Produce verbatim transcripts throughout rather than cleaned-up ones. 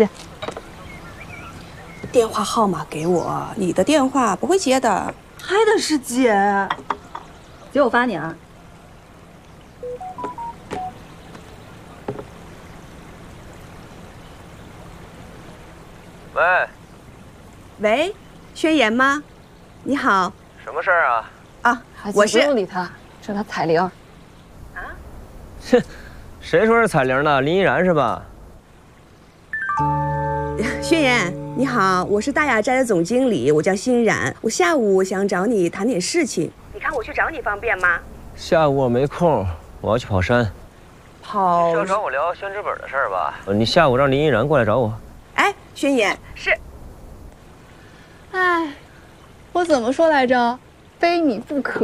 姐， 电话号码给我，你的电话不会接的。 拍的是姐。姐，我发你啊。 喂。 喂，宣言吗？你好。 什么事儿啊？ 啊，我是。 不用理他，这他彩铃。 啊？ 切，谁说是彩铃的？林依然是吧？ 宣言，你好，我是大雅斋的总经理，我叫欣然。我下午想找你谈点事情，你看我去找你方便吗？ 下午我没空，我要去跑山。 跑？ 是要找我聊宣纸本的事儿吧？你下午让林依然过来找我。 哎，宣言是。 哎，我怎么说来着？非你不可。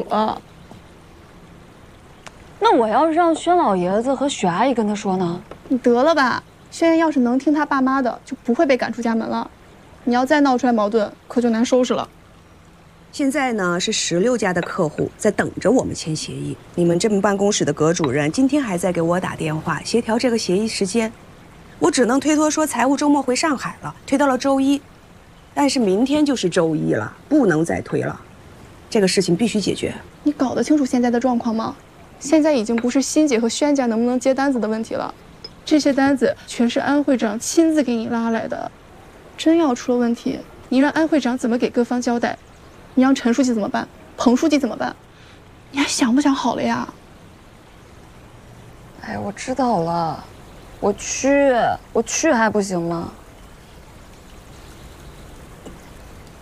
那我要是让宣老爷子和许阿姨跟他说呢？ 你得了吧，轩辕要是能听他爸妈的，就不会被赶出家门了。你要再闹出来矛盾，可就难收拾了。 现在呢是十六家的客户在等着我们签协议，你们这边办公室的葛主任今天还在给我打电话协调这个协议时间，我只能推脱说财务周末回上海了，推到了周一。但是明天就是周一了，不能再推了，这个事情必须解决。 你搞得清楚现在的状况吗？现在已经不是欣姐和轩家能不能接单子的问题了，这些单子全是安会长亲自给你拉来的。真要出了问题，你让安会长怎么给各方交代？你让陈书记怎么办？彭书记怎么办？你还想不想好了呀？ 哎，我知道了，我去，我去还不行吗？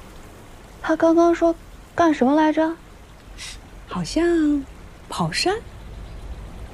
他刚刚说干什么来着？ 好像跑山。